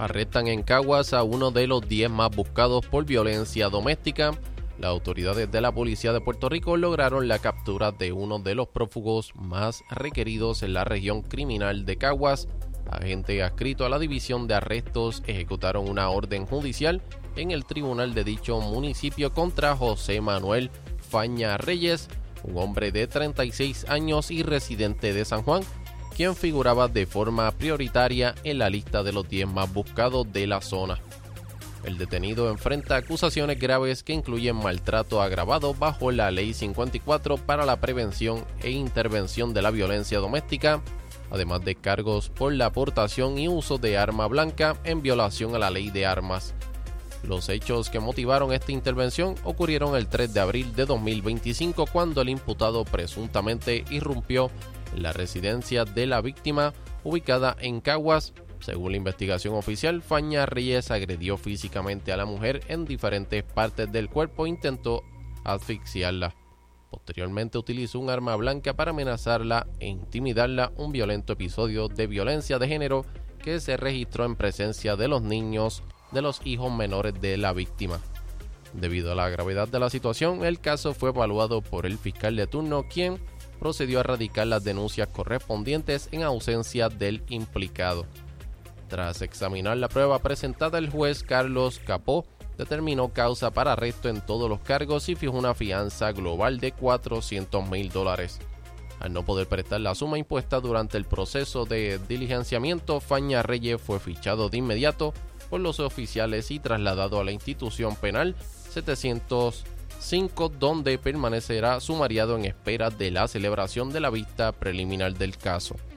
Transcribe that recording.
Arrestan en Caguas a uno de los 10 más buscados por violencia doméstica. Las autoridades de la Policía de Puerto Rico lograron la captura de uno de los prófugos más requeridos en la región criminal de Caguas. Agentes adscritos a la División de Arrestos ejecutaron una orden judicial en el tribunal de dicho municipio contra José Manuel Faña Reyes, un hombre de 36 años y residente de San Juan, quien figuraba de forma prioritaria en la lista de los 10 más buscados de la zona. El detenido enfrenta acusaciones graves que incluyen maltrato agravado bajo la Ley 54 para la prevención e intervención de la violencia doméstica, además de cargos por la aportación y uso de arma blanca en violación a la ley de armas. Los hechos que motivaron esta intervención ocurrieron el 3 de abril de 2025, cuando el imputado presuntamente irrumpió en la residencia de la víctima ubicada en Caguas. Según la investigación oficial, Faña Reyes agredió físicamente a la mujer en diferentes partes del cuerpo e intentó asfixiarla. Posteriormente utilizó un arma blanca para amenazarla e intimidarla, un violento episodio de violencia de género que se registró en presencia de los niños de los hijos menores de la víctima. Debido a la gravedad de la situación, el caso fue evaluado por el fiscal de turno, quien procedió a radicar las denuncias correspondientes en ausencia del implicado. Tras examinar la prueba presentada, el juez Carlos Capó determinó causa para arresto en todos los cargos y fijó una fianza global de $400,000. Al no poder prestar la suma impuesta durante el proceso de diligenciamiento, Faña Reyes fue fichado de inmediato por los oficiales y trasladado a la institución penal 705, donde permanecerá sumariado en espera de la celebración de la vista preliminar del caso.